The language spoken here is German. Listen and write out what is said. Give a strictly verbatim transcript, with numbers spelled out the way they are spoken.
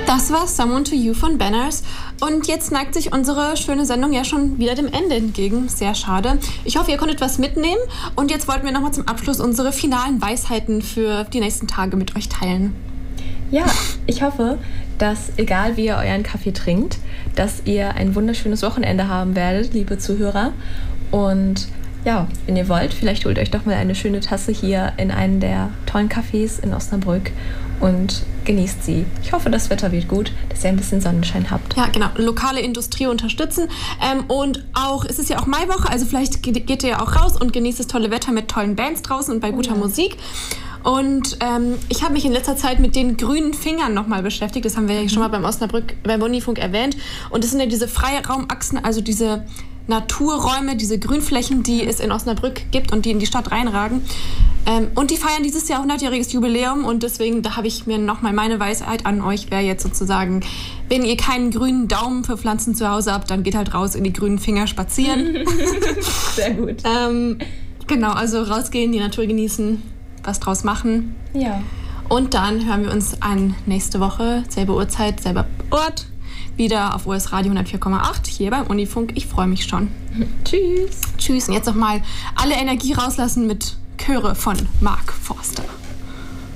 Das war Someone to You von Banners. Und jetzt neigt sich unsere schöne Sendung ja schon wieder dem Ende entgegen. Sehr schade. Ich hoffe, ihr konntet was mitnehmen. Und jetzt wollten wir nochmal zum Abschluss unsere finalen Weisheiten für die nächsten Tage mit euch teilen. Ja, ich hoffe, dass egal wie ihr euren Kaffee trinkt, dass ihr ein wunderschönes Wochenende haben werdet, liebe Zuhörer. Und ja, wenn ihr wollt, vielleicht holt euch doch mal eine schöne Tasse hier in einen der tollen Cafés in Osnabrück und genießt sie. Ich hoffe, das Wetter wird gut, dass ihr ein bisschen Sonnenschein habt. Ja, genau. Lokale Industrie unterstützen. Ähm, und auch, es ist ja auch Maiwoche, also vielleicht geht, geht ihr ja auch raus und genießt das tolle Wetter mit tollen Bands draußen und bei guter ja. Musik. Und ähm, ich habe mich in letzter Zeit mit den grünen Fingern nochmal beschäftigt. Das haben wir ja mhm. schon mal beim Osnabrück, beim Unifunk erwähnt. Und das sind ja diese Freiraumachsen, also diese Naturräume, diese Grünflächen, die es in Osnabrück gibt und die in die Stadt reinragen. Ähm, und die feiern dieses Jahr hundertjähriges Jubiläum und deswegen, da habe ich mir nochmal meine Weisheit an euch, wäre jetzt sozusagen, wenn ihr keinen grünen Daumen für Pflanzen zu Hause habt, dann geht halt raus in die grünen Finger spazieren. Sehr gut. ähm, genau, also rausgehen, die Natur genießen, was draus machen. Ja. Und dann hören wir uns an nächste Woche, selbe Uhrzeit, selber Ort, wieder auf U S Radio hundertvier Komma acht, hier beim Unifunk. Ich freue mich schon. Tschüss. Tschüss. Und jetzt nochmal alle Energie rauslassen mit Chöre von Mark Forster.